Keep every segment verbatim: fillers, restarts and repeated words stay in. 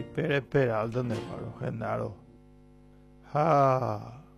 Espera, espera, al donde paro, Genaro. Ah.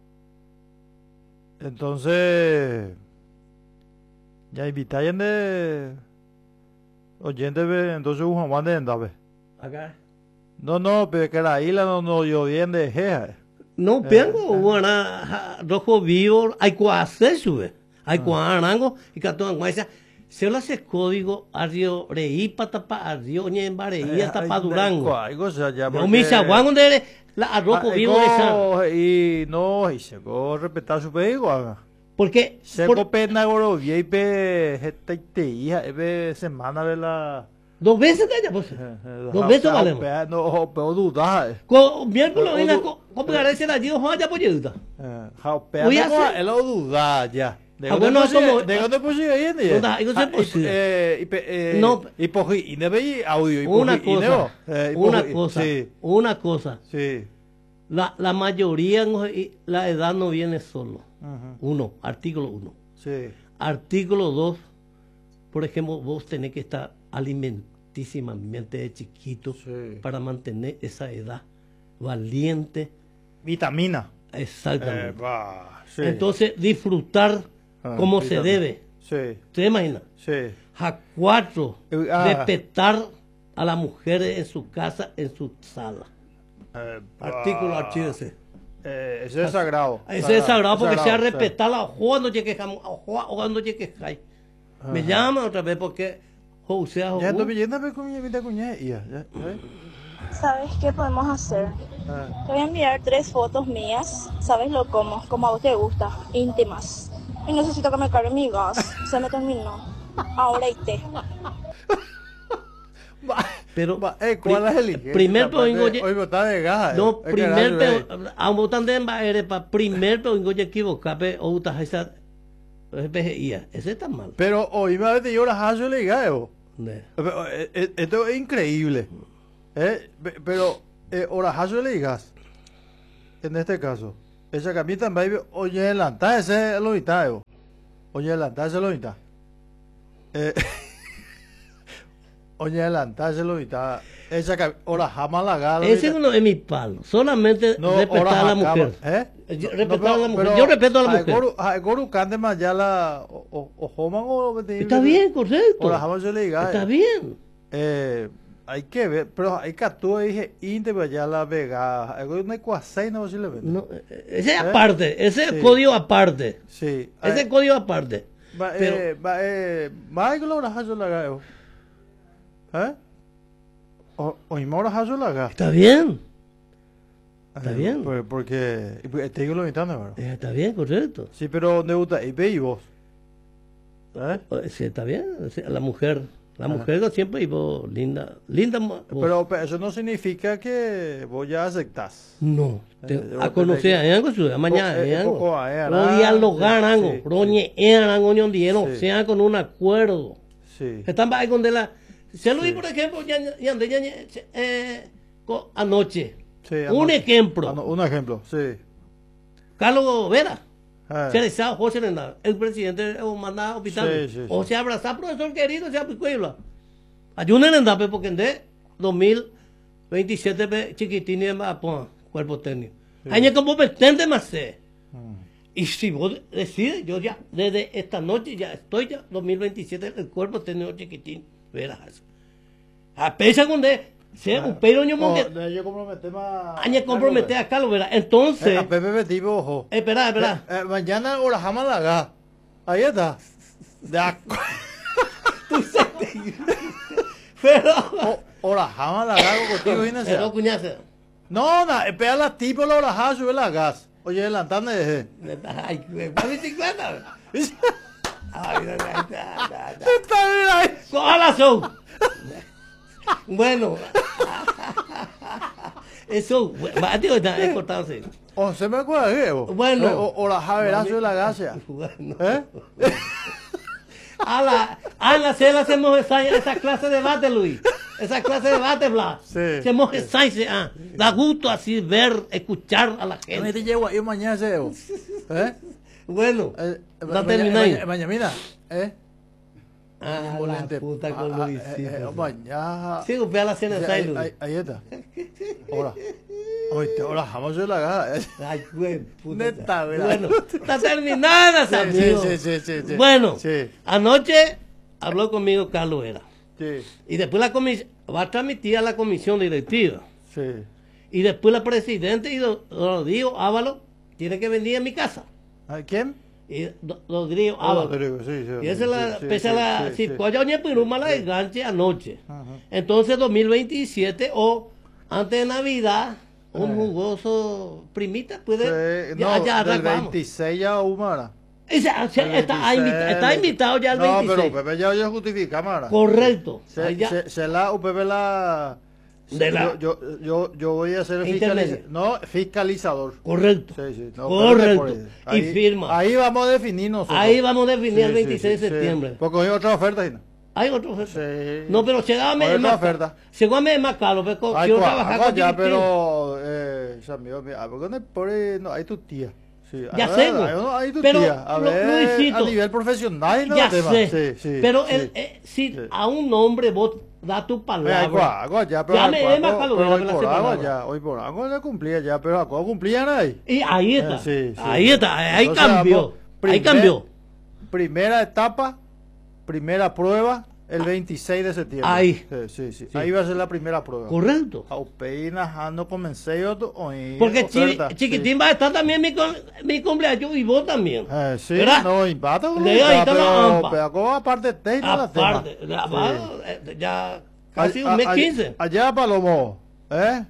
Entonces, ya invitáis de oyente, ve, entonces un Juan de Endave. Acá. No, no, pero que la isla no no yo bien de jeja. No, pengo, wana, rojo vivo, hay cuase sube. Hay cuarango, y catón, guaysa. Se lo hace código, arrio reipa tapa, arrio ñembareía tapa durango. No, misa, Juan, donde la arrojo vivo esa. Y no, y se go respetar su pedigo. Porque se go pena goro viepe jeta te hija eve semana de la dos veces de ella, pues. Dos veces valemos. No, pero duda. Con miércoles venga con pegarse la allí ojo allá por ayuda. Eh, Hoy hace lo duda ya. Ah, bueno, como de dónde posible hoy en día. No, eso es posible. Eh, no, y por y debe audio y una cosa. Una cosa. Una cosa. Sí. La la mayoría la edad no viene solo. Uno, artículo uno. Sí. Artículo dos, por ejemplo, vos tenés que estar alimentísimamente de chiquito sí. para mantener esa edad valiente. Vitamina. Exactamente. Eh, bah, sí. Entonces, disfrutar ah, como vitamina. Se debe. Sí. ¿Te imaginas? Sí. A cuatro, ah. respetar a las mujeres en su casa, en su sala. Eh, Artículo archívese. Eh, ese es sagrado. Ese es sagrado porque se ha respetado la cuando llegue o cuando llegue me llama otra vez porque José ya estoy viendo con mi vida cuñada ya ¿sabes qué podemos hacer? Ah. Te voy a enviar tres fotos mías, ¿sabes lo como? Como a vos te gusta, íntimas. Y necesito que me cargue mi gas. Se me terminó. Ahora y té. Pero eh, ¿cuál es el ingreso? Primer domingo hoy botar de gas. No, eh, primer pero a botar de embajere para primer domingo ya equivocarme o uta esa ese está mal. Pero hoy me había yo la hazo legal. Esto es increíble. Eh, pero eh, ahora hazo legal. En este caso, esa camita me oye adelantar ese es lo mitad. Oye adelantar ese es lo mitad. Eh Oye, adelantárselo y está. Esa que ahora jamás la gala. Ese no es mi palo. Solamente no, respetar a la mujer. ¿Eh? Yo, respetar no, pero, a la mujer. Pero, yo respeto a la mujer. A Goru cante más ya la. O Joman o. Está bien, correcto. Ahora jamás se le diga. Está bien. Eh, hay que ver. Pero hay que actuar, dije, íntegro ya la vega. Hay una ecuación, no posiblemente. No, ese es ¿Eh? aparte. Ese es sí. código aparte. Sí. Ese es código aparte. Va, pero. Eh, va, eh. Más que lo hago la gaeo. ¿Eh? O, o imora hazo la gas. Está bien. Está eh, bien. Pues porque te digo lo mitad, ¿no? Eh, está bien, correcto. Sí, pero ¿dónde gusta? Y ve y vos. ¿Eh? Sí, está bien. La mujer, la Ajá. mujer siempre y vos, linda, linda. Vos. Pero, pero eso no significa que vos ya aceptás. No. Te, eh, a conocer a algo, a mañana, algo. No dialogar algo, roñe, algo, no sea con un acuerdo. Sí. Están ahí con de la se lo di, sí. por ejemplo, ya, ya, ya, ya, eh, anoche. Sí, un ejemplo. Ano, un ejemplo, sí. Carlos Vera. Eh. Se le José Renal, el presidente de mandado hospital. Sí, sí, o sí. se abrazar, profesor querido, se apicuela. Ayúdenle en Dape porque en de dos mil veintisiete chiquitín y más cuerpo técnico. Sí. Hay como competente más sé. Hmm. Y si vos decides, yo ya, desde esta noche ya estoy ya, dos mil veintisiete, el cuerpo técnico chiquitín. Verás. A pesar de se un pero yo monte. Yo comprometé más. Añe comprometé a Carlos, ¿verdad? Entonces. A Pepe Betivo, ojo. Espera, espera. Eh, eh, mañana ahora jamás la haga. Ahí está. De acuerdo. Tú sabes. Pero. Ahora jamás la haga contigo, Inés. Pero cuñaza. No, no, espera la tipo la hora jamás sube la gas. Oye, adelantando de. Ay, ¿cuál bicicleta? Ay, no, no, no, no. Está bien ahí. ¡Cójala, son! Bueno. Eso, va, tío, está es cortado así. O se me acuerda de vos. Bueno. O, o la javerazo de la gasia. Bueno. ¿Eh? A la, a la cena hacemos esa, esa clase de debate, Luis. Esa clase de debate, Blas. Sí. Hacemos esa, ah, da gusto así ver, escuchar a la gente. Me te llevo yo mañana, Seo. ¿Eh? Bueno, eh, ya termináis. Mañana, mira, ¿eh? Ah, la puta con Luisito. Mañana. Sí, ve a la cena de ahí, ahí está. ahora. Oíste, ahora jamás yo la gaja. Ay, güey, puta. Neta, ¿verdad? Bueno, está terminada, Sí, amigo. sí, sí, sí, sí. Bueno, Sí. anoche habló conmigo Carlos Vera. Sí, Y después la comisión, va a transmitir a la comisión directiva. sí. Y después la presidenta y do- Rodrigo Ábalos tiene que venir a mi casa. ¿A quién? Y do- Rodrigo Ah, Ábalos. Rodrigo, sí, sí. Y esa es la, sí, pese a sí, la, sí, si sí. coño ni piruma la desganche anoche. Ajá. Entonces dos mil veintisiete o antes de Navidad, un Eh. jugoso primita puede, Sí, ya, no, ya del arrancamos. veintiséis ya Humara. Ese- o sea, está, ah, invita- está invitado ya el No, veintiséis. pero Pepe ya oye justifica, Mara. Correcto. Se, Ahí ya- se, se la, U P P la... De la- Yo, yo, yo, yo voy a ser Intermedio. fiscalizador. No, fiscalizador. Correcto. Sí, sí. No, Correcto. pero por ahí. Y firma. Ahí vamos a definir nosotros. Ahí vamos a definir el Sí, veintiséis sí, de sí, septiembre. Sí. Porque hay otra oferta. Gina. Hay otro oferta. Sí. No, pero se da Hay es otra más oferta. Según es más caro, pero Ay, quiero cua- trabajar agua con ya, Chiquitín. pero... Eh, o amigo, mira, ¿por qué no pone- no, hay tu tía. Sí, Ya a sé, ver, güey. Hay, no, hay tu Pero, tía. A Lu- ver, Luisito, a nivel profesional, ¿no? Ya El tema. sé. Sí, sí, pero sí. el- eh, si Sí. a un hombre vos das tu Oye, palabra. hay cua- agua ya, pero Ya hay me cua- es más agua- calor, pero la hoy por verdad, agua palabra. ya, hoy por agua ya cumplía ya, pero agua cumplían ahí. Y ahí está. Eh, sí, sí. ahí está. Ahí Entonces, cambió. vamos, ahí primer- cambió. Primera etapa, primera prueba, el veintiséis de septiembre. Ahí. Sí, sí, sí. Sí. Ahí va a ser la primera prueba. Correcto. Apenas ando comencé otro hoy. Porque Chi- oferta, Chiquitín sí. va a estar también mi, cum- mi cumpleaños y vos también. Eh, sí, ¿Verdad? no, empata con De ahí está la pero, AMPA. pero como aparte de no la tema. Aparte, ya, Sí. va, eh, ya casi A- un mes a- quince. Allá, Palomo, ¿eh?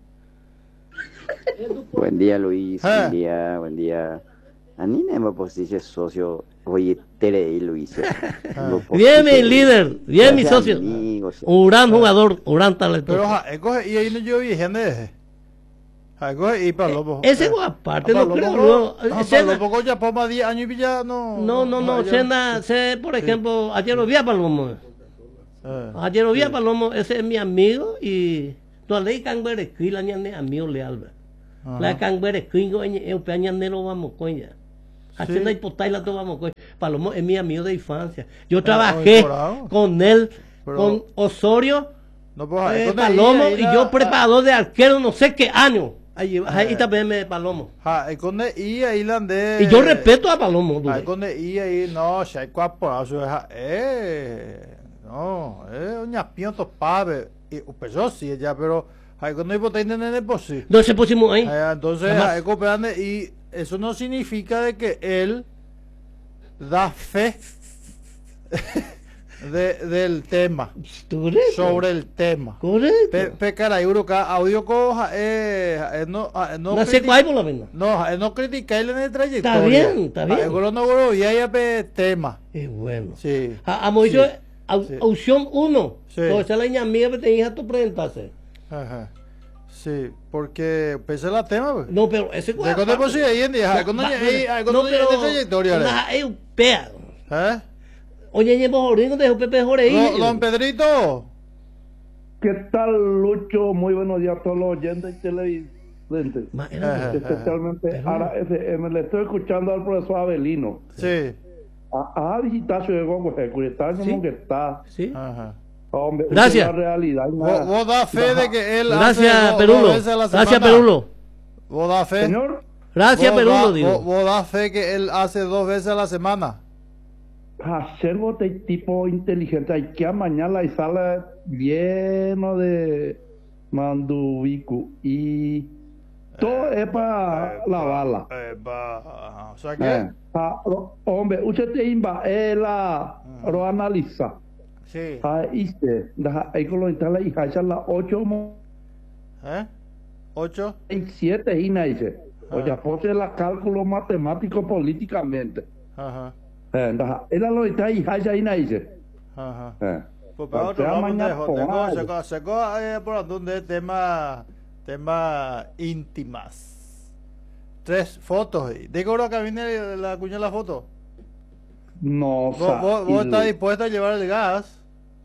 Buen día, Luis. Eh. Buen día, buen día. Anina me posible socio. Oye, Tere y Luis. Bien, mi líder. Bien, mi socio. Un gran jugador, un gran talentoso. Pero, ja, coge, y ahí no yo vi gente de ja, coge, y Palomo. Ese eh. fue aparte, A no Palomo, creo. no, No, a Sena- Palomo ya por más diez años y ya no. no, no, no, ya- Sena, se, por ejemplo, ayer lo vi a Palomo. Eh, Ayer lo vi a Palomo, ese es mi amigo y no le cangbere qui la ñane amigo le alba. ajá. La cangbere qui go en el peñane lo vamos coña. Haciendo Sí. hipotai la to vamos coña. Palomo es mi amigo de infancia. Yo oye, trabajé por algo. con él, Pero- con Osorio, No, pues, ja, eh, entonces, Palomo ahí- ahí y la- yo preparador de arquero no sé qué año. Ahí, ahí Eh. también me Palomo. Ja, y con de y ahí la andé. Y yo respeto a Palomo. dude. Ahí con de y ahí no, si hay cuaporazo, ja, eh, no, eh, doña Pionto Pave, y pues sí, ya, pero ahí con de hipotética nene pues sí. No se pusimos ahí. Eh, Entonces, Jamás. hay cooperante y eso no significa de que él da fe de, del tema, Correcto. sobre el tema. Correcto. Pe, pe cara, Euroca, audio coja, eh, eh, no, ah, no, No sé criti- cuál por la pena. no, eh, no criticarle en el trayectoria. Está bien, está bien. Ah, el no goro, y ahí pe tema. Es bueno. Sí. A, a Moisés, Sí. au- Sí. opción uno. Sí. Entonces la niña mía que te hija tu presentarse. Ajá. Sí, porque pese la tema, pues. No, pero ese De cuando pues sí, ahí en día, No, cuando va- ahí, ahí, no, cuando pero de trayectoria, ¿le? na- es un pea. ¿eh? Oye, llevo jodiendo de Pepe Jorge. Don, don Pedrito. ¿Qué tal, Lucho? Muy buenos días a todos los oyentes y televidentes. Ma- Ajá. Especialmente Pero- ahora F M. Le estoy escuchando al profesor Avelino. Sí. A, a visitar su ego, está Sí. como que está. Sí. Ajá. Hombre, Gracias. esa es la realidad. y Vos, nada. vos da fe de que él hace Gracias, dos- Perulo. dos veces a la Gracias, semana. Perulo. Vos da fe. Señor, Gracias, Vos Perulo, da- digo. Vos, vos da fe que él hace dos veces a la semana. hacer de tipo inteligente. Hay que mañana y sale lleno de mandubico. Y todo es para la bala. Eh, va, o sea que. Eh, ah, o- hombre, usted te imba, ela lo analiza. Sí. Ahí se, da- ahí con lo instala y hacha las ocho mo- ¿Eh? ¿Ocho? y siete y na dice. Oye, pose la cálculo matemático políticamente. Ajá. Eh, da- ela lo está y hacha y na dice. Ajá. Eh. Pues para otro Sea lado, mañana tengo, por tengo, algo. seco, seco, eh, por donde tema, tema íntimas. Tres fotos ahí. Digo ahora que viene la cuña de la foto. No, ¿Vos, sa- vos, vos y- estás dispuesta a llevar el gas?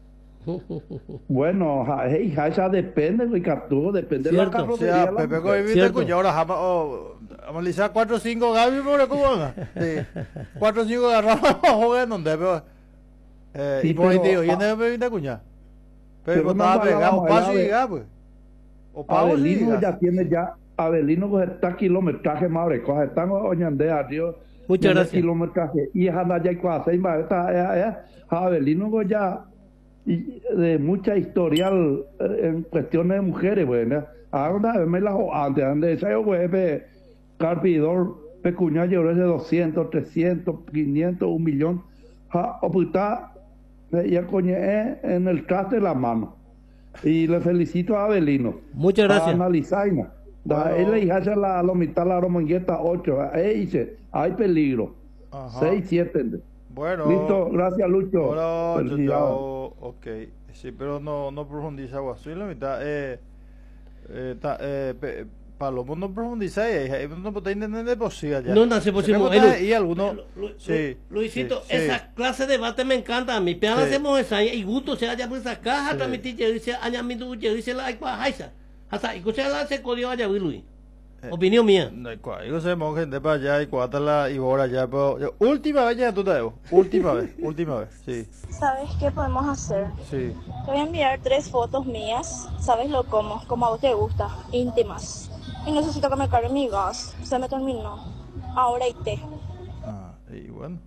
Bueno, ja- hey, hacha depende, güey, capturo, depende de la Cierto. O carrocería. sea, de la Pepe mujer. Coy viste Cierto. cuña ahora jamás, oh, analizar cuatro o cinco Gaby por cómo sí. Cuatro o cinco agarramos joven donde pero eh, Sí, y por ahí pero, digo, y en ah, el viste cuña. pero Pero no estaba vale la pegado un paso y mujer, llegaba pues. O pago Avelino sí, ya tiene ya, Avelino pues está kilometraje más breco, están oñande a Dios. Muchas gracias. Kilometraje. Y anda ya cuando se va, está, Avelino pues ya, y de mucha historial eh, en cuestiones de mujeres, bueno. Ahora me la antes, antes, esa yo pues, carpidor, pecuña lloró de doscientos, trescientos, quinientos, un millón. Ja, o puta, ya coñé en el traste de la mano. Y le felicito a Avelino. Muchas gracias. A analizar. Da, él le dije la lo mitad la romongueta ocho. Él dice, hay peligro. Ajá. seis, siete. Bueno. Listo, gracias Lucho. Hola, chao, Felicidades. chao. Ok. Sí, pero no, no profundiza Guasú en la mitad. Eh, eh, ta, eh, pe, Palomo no profundiza y ahí no puede entender de posible ya. No, no se puede decir. Y algunos. Lu, Lu, Sí. Luisito, sí, esa sí. clase de debate me encanta a mí. Pero Sí. hacemos esa y gusto se haya pues esa caja Sí. transmitir que dice aña mi tu que dice la ikwa haisa. Hasta y escucha la se codió allá Luis. Eh, Opinión mía. No hay cual. Yo sé, monje, gente para allá y cuátala y ahora ya. Pero, yo, última vez ya tú te debo. Última vez, última vez. Sí, ¿Sabes qué podemos hacer? sí. Te voy a enviar tres fotos mías, ¿sabes lo como? Como a vos te gusta, íntimas. Y necesito que me cargue mi gas. Se me terminó. Ahora y té. Ah, y bueno.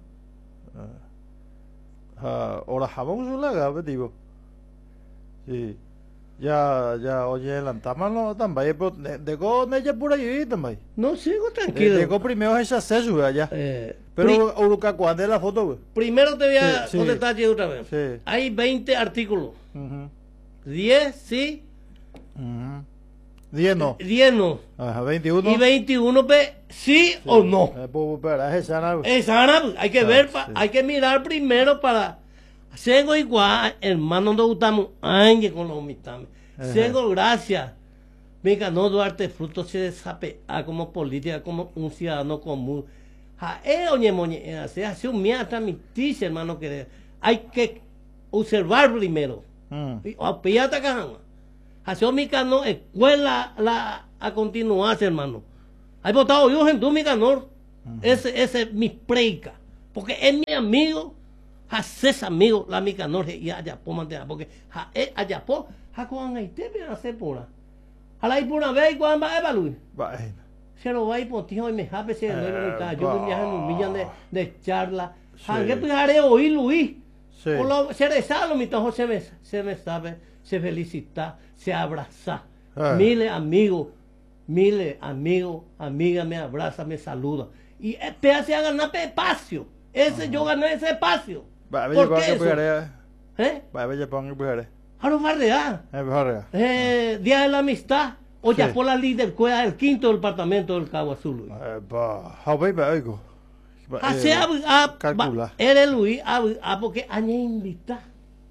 Ah, ah, ahora jamón su laga, digo. Sí. Ya, ya, oye, adelantámoslo también, pero de, de go media por ahí también. No sigo De, tranquilo. de go primero esa sexo allá. Eh, Pero pri- Uruca cuando es la foto, güey. primero te voy a Sí, sí. contestar yo otra vez. Sí. Hay veinte artículos. Ujú, diez sí, ujú. diez no. diez no. Ajá, veintiuno. Y veintiuno pe, sí, o no. Eh, pues, espera, es esa, ¿no? Es Ana, pues, hay que Ah, ver, pa- sí. hay que mirar primero para. Sego igual, hermano, no gustamos años con los mitames. Ajá. Sego, gracias. Venga, no Duarte Fruto se desapea como política, como un ciudadano común. Ja, eh, oye, moñe, eh, hace hace un mía transmitirse, hermano, que hay que observar primero. Mm. Y, o pillata cajama. Hace mi cano, escuela la, a continuarse, hermano. Hay votado yo en tu mi canor. Ese, ese es mi preica. Porque es mi amigo. Haces amigo la mi canor y allá po mantea. Porque ja, eh, allá po, ja con ahí te voy a hacer pura. A la pura vez cuando va a evaluar. Bueno. Se lo va a ir por tío y me jape se no Eh, está. Yo me viaje en un millón de, de charla. Sí. Ja, que pues haré oír Luis. Sí. Por lo, se rezaba, mi tojo se me, se me sabe, se felicita, se abraza. Ah. Miles amigos, miles amigos, amigas me abraza, me saluda. Y este se ha ganado espacio. Ese yo gané ese espacio. Va, ¿Por ¿por qué qué eso? pegaré? ¿Eh? Va, bella pon pegaré. Ahora barrear. Eh, pegaré. Eh, Día de la Amistad. O ya Sí. por la líder cueva del quinto departamento del Cabo Azul. Luis. Eh, va, how baby, oigo. Va, Hace eh, a, a, calcula. ba- eres Luis, a, a porque añe invita.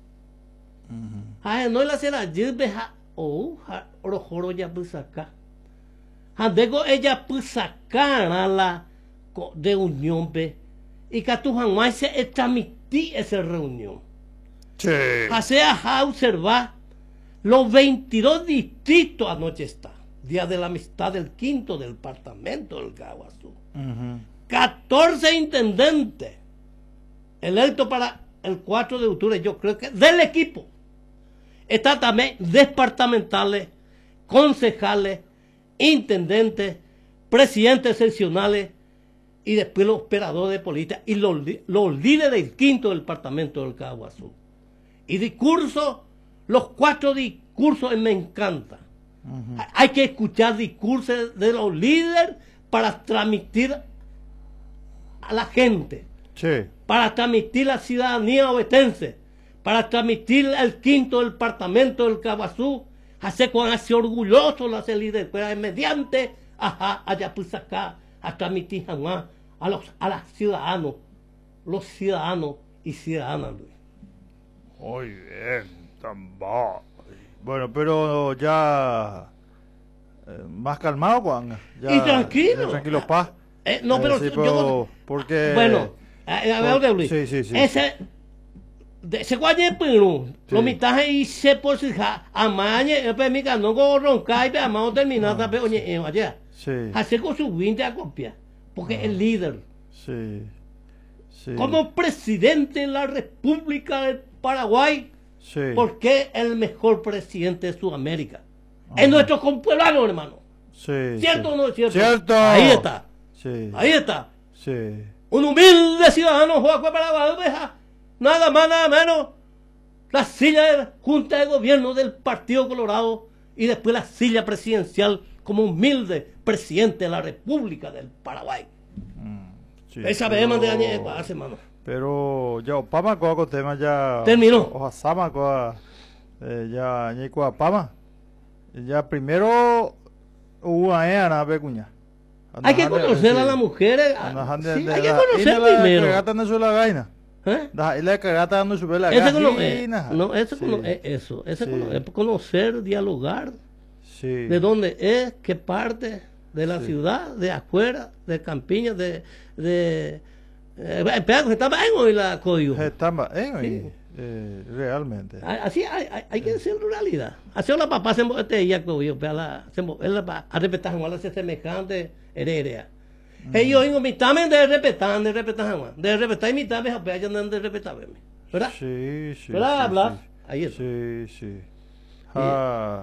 Ah, no la será, lleve a, oh, a, oro joro ya pues acá. Handego ella pues sacar a la co- de unión pe. Y que tu jamás se transmití esa reunión. Sí. Hace a observar los veintidós distritos anoche está. Día de la Amistad del quinto departamento del Cabo Azul. Ujú. catorce intendentes electos para el cuatro de octubre, yo creo que del equipo. Está también departamentales, concejales, intendentes, presidentes seccionales y después los operadores de política y los, li- los líderes del quinto departamento del Cabo Azul. Y discursos, los cuatro discursos me encantan. Hay que escuchar discursos de los líderes para transmitir a la gente, Sí. para transmitir la ciudadanía obetense, para transmitir el quinto departamento del Cabo Azul, hacer con hace orgulloso la líder, pero mediante ajá, allá pues acá, a transmitir jamás a los a los ciudadanos, los ciudadanos y ciudadanas, Luis. Muy bien, tambor. Bueno, pero ya eh, más calmado, Juan. Ya, Y tranquilo. ya tranquilo, paz. Eh, no, Eh, pero sí, yo- pero porque bueno, a, a ver, por- Luis, sí, sí, sí. ese de ese guaye pero Sí. lo mitaje y se por si ja amañe pe mi no go roncar y pe amado terminar Ah, pe oye eh, allá sí, hace con su veinte a copia porque Ah. el líder sí, sí, como presidente de la República del Paraguay sí, porque el mejor presidente de Sudamérica en nuestros compueblanos, hermano. Sí. ¿Cierto sí. o no es cierto? Cierto. Ahí está. Sí. Ahí está. Sí. Un humilde ciudadano Joaquín Paraguay deja nada más, nada menos la silla de la Junta de Gobierno del Partido Colorado y después la silla presidencial como humilde presidente de la República del Paraguay. Sí, Esa pero- vez de año de paz, hermano. Pero ya Pama koa ko tema ya Terminó. O Sama koa eh, ya ni koa Pama. Ya primero hubo a ena becuña. Hay que conocer a las mujeres. Sí, hay que conocer primero. Cagata no suela gaina. ¿Eh? Da y la cagata no sube la Ese cono- eh, gaina. no, eso, Sí. cono- eh, eso, ese Sí. cono- es conocer, dialogar, Sí. de dónde es, qué parte de la Sí. ciudad, de afuera, de Campiña, de... de eh, espera, que estaba en hoy la código. Estamba, eh, Sí. eh, realmente. Así hay, hay, hay que decir realidad. Así la papá se este ya código, pero la se él va a respetar igual a semejante heredera. Ellos en mi también de respetar, de respetar Juan, de respetar mi también a pegar de respetar, ¿verdad? Sí, sí. ¿Verdad, sí, Blas? sí. Ahí está. Sí, sí. Ah,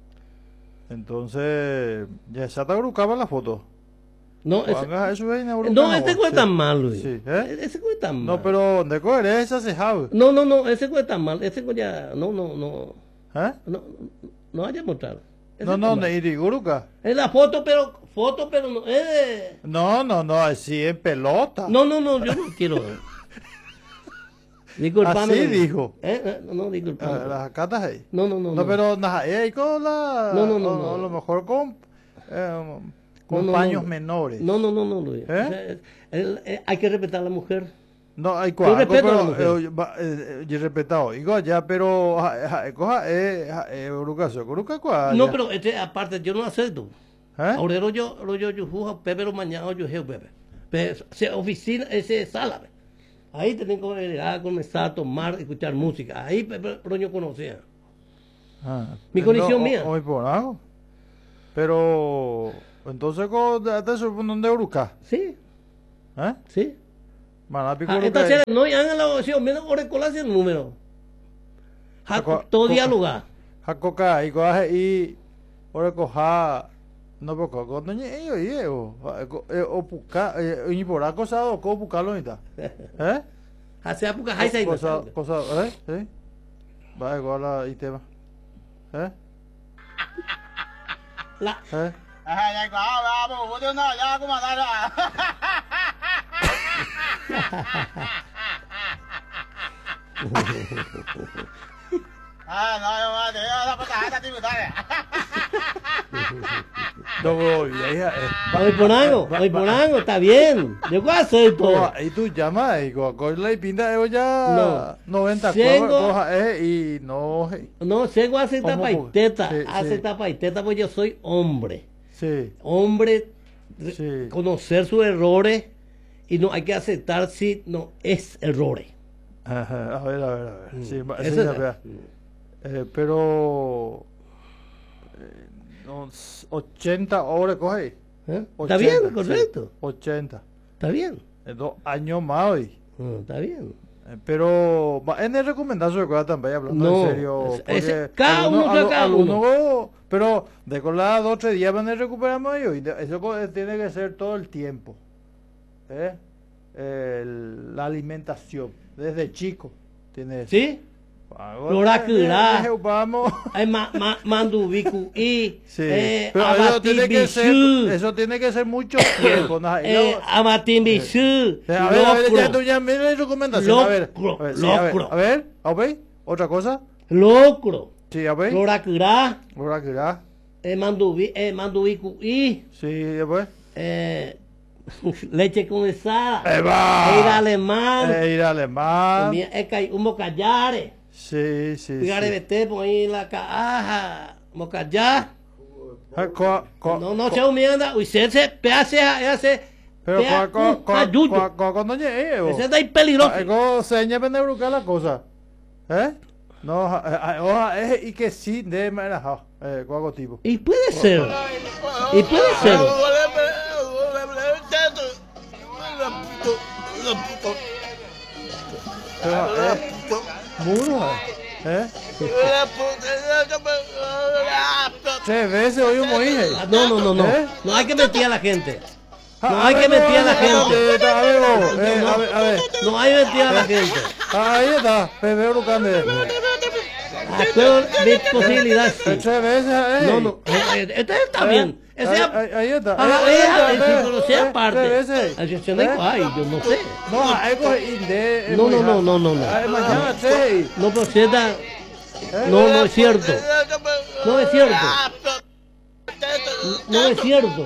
entonces, ya se te agrupaba la foto. No, ese, Ponga eso ahí en la no, bruca, ese sí. cuesta mal, Luis. Sí, ¿eh? Ese cuesta mal. No, pero ¿de coger esa se sabe? No, no, no, ese cuesta mal. Ese ya, no, no, no. ¿Eh? No, no haya mostrado. Ese No, está no, mal. de Iriguruca. Es la foto, pero, foto, pero no, es de... No, no, no, así en pelota. No, no, no, yo no quiero. Disculpame. Así no. dijo. ¿Eh? Eh, No, no, Ah, disculpame. las catas ahí. No, no, no. No, pero nada, ahí con la. No, no, no, o- no. o a lo mejor con. eh, con No, no, paños no. menores. No, no, no, no, Luis. ¿Eh? O sea, es- el- eh, hay que respetar a la mujer. No, hay Yo cuatro, respeto a la pero mujer. eh, va, eh, eh, yo respetado. Digo ya, pero ja, ja, coja eh ja, eh urucaso, uruca cuál. No, pero este, aparte, yo no acepto. ¿Eh? Ahora yo, yo, yo, yo, juego Pepe, lo mañana yo juego Pepe. Pero se oficina, ese sala. Pe. Ahí tengo que llegar, comenzar a tomar, escuchar música. Ahí Pepe, pero yo conocía. Ah, Mi eh, condición no, mía. Hoy por algo. Pero entonces con de de eso donde uruca, Sí, ¿eh? sí. Manapi Ah, esta serie, no, ya en la oración, menos por el el número. Ja, Co- todo co- dialogar. Hakoka y coja y ora coja no poco con doña ellos y o o puca y por la cosa o co pucalo ni ta. ¿Eh? Hace época, hay seis. Cosa cosa, ¿eh? ¿Sí? Va igual a y tema. ¿Eh? La, ¿Eh? No voy, ya ya. voy por algo, voy por algo, está bien. Yo voy a hacer todo. Y tú llamas y con la y pinta yo ya No. noventa Tengo- coja eh y no No, si hago hace ¿Cómo? tapa y teta, Sí, hace sí. tapa y teta, pues yo soy hombre. sí. Hombre, re- Sí. conocer sus errores y no hay que aceptar si no es errores. Ajá, a ver, a ver, a ver. Sí, ma- sí, Eso ya es- vea. Eh, pero eh, no, s- ochenta horas coge. ¿Eh? Está ochenta, bien, sí, correcto. ochenta. Está bien. Eh, dos años más hoy. Mm, Está bien. Eh, pero va, en el recomendazo de cosas también hablando No, en serio. es- porque ese- cada alguno- uno saca alu- cada alguno- pero de con las dos o tres días van a recuperamos ellos. Y de- eso co- tiene que ser todo el tiempo. ¿Eh? El- la alimentación. Desde chico. Tiene ¿Sí? Ahora, Flora Curá. eh, eh, Vamos. Hay ma, ma, mandubicu y Sí. eh, Pero eso tiene que ser, abatimbichú, eso tiene que ser mucho tiempo. ¿no? Y eh, luego- abatimbichú, Eh, a ver, a ver, ya tú locro, ya mira la recomendación. A ver, Locro, a ver, sí, a ver, locro. a ver, a ver, otra cosa. locro, Sí, a ver. floracurá, Flora Curá. eh, mandubi, eh, mandubicu y Sí, después. eh, leche condensada, Eh, va. ir alemán, Eh, ir alemán. también es que hay un mocallare, Sí, sí. fíjate, sí. vete por ahí la caja, mocallá, Ah, co- co- no, no co- se humilda, uy, se se peace, hace, Pero co- co- co- co- co- cuando llegue, vos. ese está ahí peligroso. Ah, ego, seña vende bruca la cosa. ¿Eh? No, ja- eh, oja, eh, y que sí, de manera, eh, cuago tipo. Y puede ser. Y puede ser. Pero, eh, muro, eh. ¿Eh? tres veces hoy un moije. Ah, no, no, no, no. ¿Eh? No hay que mentir a la gente. No Ah, hay a que ver, mentir a la no, gente. A ver, vos, eh, a ver, a ver. No hay que mentir a la gente. Ah, ahí está, Pepe Lucande. Acuerdo de posibilidad, sí. Tres veces, eh. No, no. eh, eh, Este está bien. Ese Ahí, es- ahí, ahí está. Ajá, ahí eh, está, eh, sí, eh, pero eh, sea tres aparte. veces. La gestión de ¿Eh? ay, yo no sé. No, hay cosas inde. No, no, no, no, no, no. Ay, mañana tres. No, pero si está- ¿Eh? No, no es cierto. No es cierto. No es cierto.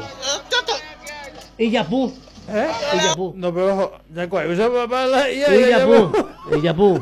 Y Yapú. ¿Eh? Y Yapú. No, pero ya cuál, usa para la Y Yapú. Y Yapú.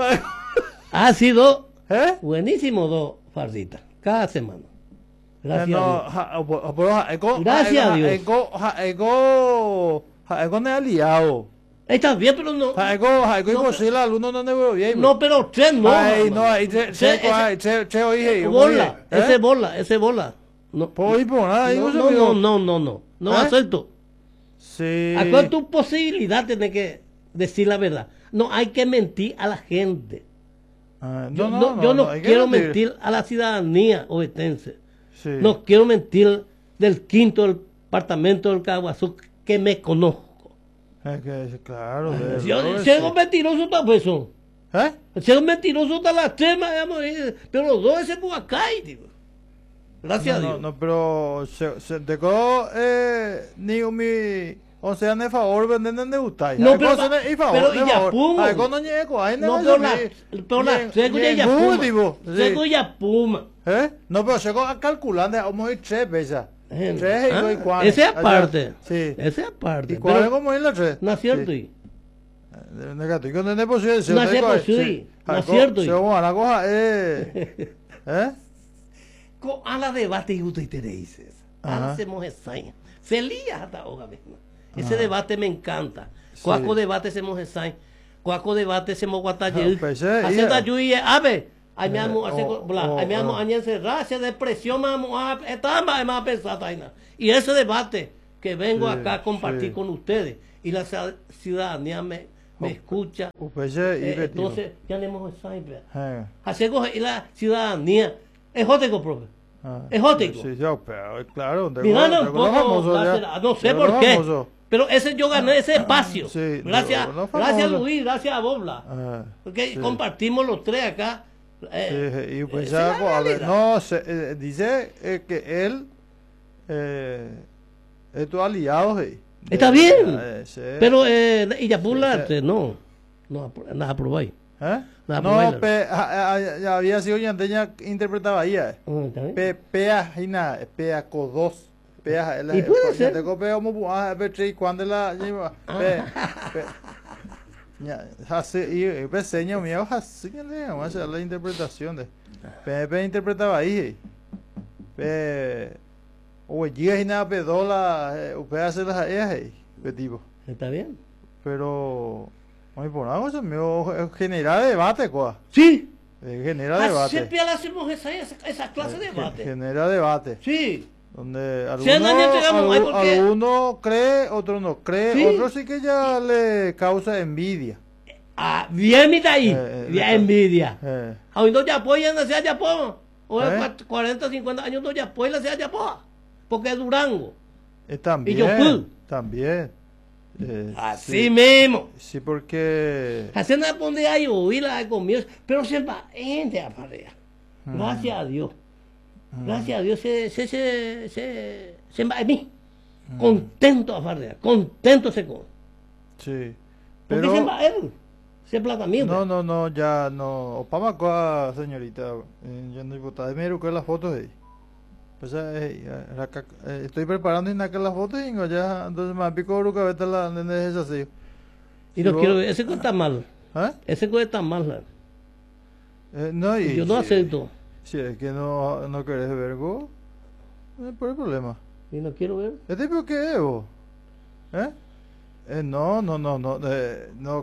Ha sido ¿Eh? buenísimo dos farditas. Cada semana. Gracias No, a Dios. ja- o- pero ja- eko- Gracias ja- a Dios. eko- ja- eko- ja- eko no es aliado. Está bien, pero no. Ja- eko- ja- eko No, imposible, alumno no debe bien. No, pero tres no. Ay, hermano. no, ahí tre- Ese- tre- ay, tre- tre- oye, ese- oye, bola. ¿eh? Ese bola. Ese bola. No. Pues, por nada, ahí No, no se no, vio. no, no, no, no. No ¿Eh? acepto. Sí. ¿A tu posibilidad tiene que decir la verdad? No hay que mentir a la gente. Ah, Yo no, no, no, yo no, no hay que quiero mentir a la ciudadanía ovetense. Sí. No quiero mentir del quinto departamento del Caguazú que me conozco. Es que, claro. de- Si yo- de- si es un mentiroso está eso. ¿Eh? Si es un mentiroso está la trema, digamos, eh, pero los dos se fue acá, digo. Gracias No, a no, Dios. no, pero se, se te quedó eh, ni un mi o sea, ne favor venden de gustar. No, Hay pero cosas pa- ne- y favor, pero ne y ya favor. pumo. Hay cosas no llego, hay No, ne pero vas a la, ver. pero la Ni- trego ni ya en ya puma. último, sí. Trego ya puma. ¿Eh? No, pero llego a calcular, de vamos a ir tres veces. Eh, Tres y ah, dos y cuatro. ese aparte. Allá. Sí. Ese aparte. ¿Y cuál es Pero como ir la tres? no es cierto. Sí. y- Negato, y cuando no es posible, se No te es coge, posible, sí. no Ah, es co- cierto. Se va a la cosa, eh. ¿Eh? Co- A la debate y usted te dices. Ajá. Hacemos esa. Se lía hasta ahora mismo. Ese Ajá. debate me encanta. Sí. Cuaco debate se mojesain. Cuaco debate se moguataye. Ah, pues, eh, Hace yeah. da yuye, ave. Ay me amo, Eh, hace oh, bla. oh, Ay me amo, oh. añen racia, depresión, mamo, ah, está más más pensar taina. Y ese debate que vengo Sí, acá a compartir sí. con ustedes y la ci- ciudadanía me, me Oh. escucha. O P C y Eh, Betty. entonces, ya tenemos esa idea. Eh. Hace y la ciudadanía. Es jótico, profe. Ah, Es jótico. Sí, yo, pero claro, de Me acuerdo- gana de un acuerdo poco, famoso ya. gracias- no sé De por acuerdo qué, famoso. pero ese yo gané ese espacio. Sí, gracias, no, no gracias famoso. Luis, gracias a Bobla, Ah, porque sí. compartimos los tres acá. eh, Sí, y pues esa es ya, la a ver, realidad. no, se, eh, dice eh, que él eh, es tu aliado. eh, de- Está bien, eh, sí. pero eh, y ya Bobla, sí. eh, no, no, apro- nada aprobáis. ¿Eh? Nada, No, pues, pe, a- a- ya había sido Yanteña que interpretaba ahí. eh. Ah, ¿está bien? Pe, pea, hina, pea, codos. Pea, Y puede ser. Te copia como buah, pe, tre, cuando la lleva. Pe, pe. Ya, así, y, y pe, seña mío, así que le vamos a hacer la interpretación de. Pe, pe, interpretaba ahí. eh. Pe, o llega y nada, pe, dola, pe, hace las aeas, eh, pe, tipo. ¿Está bien? Pero, muy por algo se me genera debate, quoi. Sí, Eh, Genera Ah, debate. siempre le hacemos esa, esa, esa clase de Gen- debate. Genera debate. Sí, Donde Si a nadie entregamos, ay, alguno, ¿por qué? alguno cree, otro no cree, Sí. otro sí que ya le causa envidia. ah, bien mi ahí, Eh, eh, bien le- envidia. Eh, Aún no ya apoyan la ciudad de Yapó. O ¿Eh? en cuarenta, cincuenta años no ya apoyan la ciudad de Yapó. Porque es Durango. eh, también. Y yo fui. También. Eh, Así sí, mismo. sí, porque. Haciendo donde hay oír la comienzo. Pero se va gente a pareja. Mm. Gracias a Dios. Gracias a Dios se se se se se va a mí. Mm. Contento a farrear. Contento se con. Sí. Porque Pero. se va a él. Se plata mío. No, no, no, ya no. Opama, coa, señorita. eh, Ya no diputada. Me busqué las fotos ahí. Pues eh, eh, la ca- eh, estoy preparando y nacar las fotos y ya. Entonces me pico ruca, vete la nene esa así. Y no Si quiero vos- ver. Ese cosa está mal. ¿Eh? Ese cosa está mal. Eh, no, y Yo no si- acepto. Si es que no, no querés ver go, no hay problema. Y no quiero ver. ¿Este tipo qué es vos? ¿Eh? Eh, no, no, no, no, eh, no.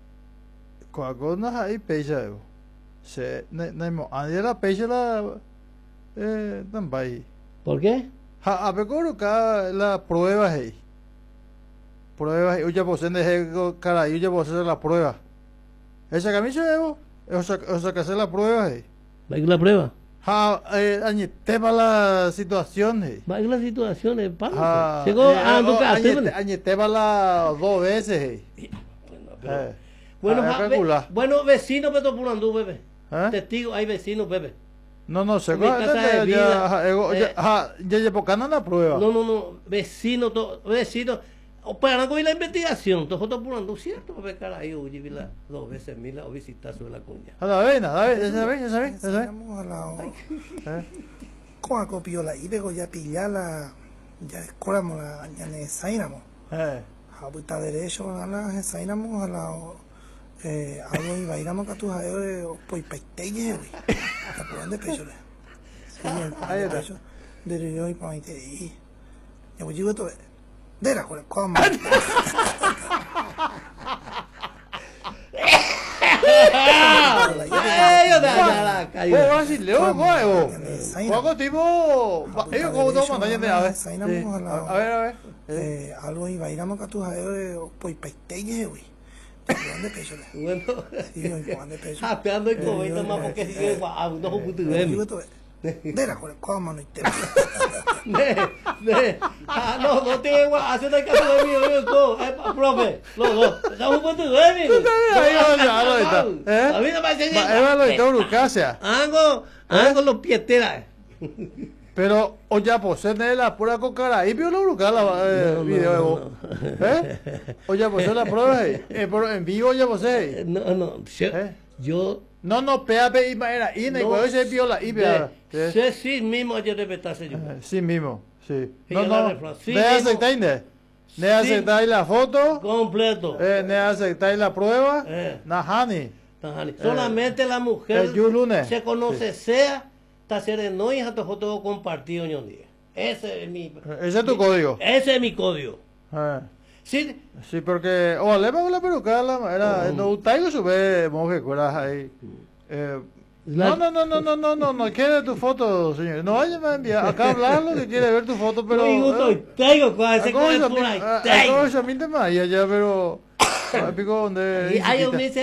Cuando no hay pecha, vos. Se, no, no, no, ande la pecha la, eh, también. ¿Por qué? Ha, a pecoro acá la prueba ahí. Pruebas, yo ya poseen de cara, yo ya poseen hacer la prueba. Esa camisa de vos, o sea, o sea, que hacer la prueba ahí. ¿Va a ir la prueba? Ha, eh, añete para la situación. eh. Va a la situación es para. Ha, Llegó eh, a ando oh, que añete, añete para la dos veces. eh. Bueno, pero- Eh. Bueno, Ah, ja, ve- calcula. bueno, vecinos, pero por andú, bebé. ¿Eh? Testigos, hay vecinos, bebé. No, no, se Mi casa de ya, vida, ya, ego- eh. ya, ja, ya, ya, porque no la prueba. No, no, no, vecinos, to- vecinos. Para con la investigación, nosotros por andú, cierto, bebé, cara, ahí, oye, vi la dos veces, mira, o visitar sobre la cuña. A la vez, a la vez, ya sabes, ya sabes, ya sabes. Enseñamos a la Eh. con a copiola y luego ya pillarla ya escoramos la ya ne sainamo Eh. a puta derecho a la sainamo a la eh algo iba iramos que tu hae pues paiteje la por dónde pecho le sí Ahí el está. pecho de yo y para y ya voy yo todo de la con como ¡Ay, yo te la Vos caída! vas a decirle, oh, juego. Ahí. Juego tipo. va- Ellos como toman, no a ver. Ahí no vamos a la- A ver, a ver. eh algo iba iramos que tu hae pues paiteje güey ya por dónde pecho le Bueno, sí yo y para dónde pecho japeando y comiendo más porque sigue guau, no puto ven. de la con como no te Ne, ne. Ah, no, no tiene guau, haciendo el caso de mí, yo todo, eh, profe, los dos. Estamos puto ven. Ahí va, ya lo está. ¿Eh? A mí no me hacen Va, Eva lo está Urucasia. Hago, hago los pieteras. Pero, o ya, pues, se ne la pura cocara. Ahí vio la Uruca la eh, No, no, video. no, vos. ¿Eh? O ya, pues, se la prueba ahí. Eh, pero en vivo, ya, pues, eh. No, no, yo, ¿Eh? yo No, no, pea, pe, y era. Y, y cuando se vio la, y vea. de- sé sí mismo ayer de petarse yo. Eh, Sí mismo, sí. Sí, No, la no, refra- sí ne mismo. aceptáis, ne. Ne aceptáis la foto, Completo. eh, ne aceptáis la prueba, Eh. Nahani. Tajani. Solamente la mujer el lunes. se conoce, sea, está sereno y hasta todo compartido en un día. Ese es mi. Ese es tu código. Ese es mi código. Eh. Sí, Sí, porque, o le con la peluca, la, era, no, utaigo sube, monje, cueras ahí. Eh, La- no, no, no, no, no, no, no, no quiere tu foto, señor. No vaya a enviar, acá hablarlo que quiere ver tu foto, pero. no gusto eh, y tengo con ese ¿cómo se cobertura y llama? tengo. ¿Cómo se llama? Ya, pero. Pico donde. Y hay un dice